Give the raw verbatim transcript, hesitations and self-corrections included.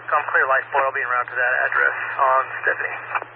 Come clear, light four, I'll be en route to that address on Stephanie.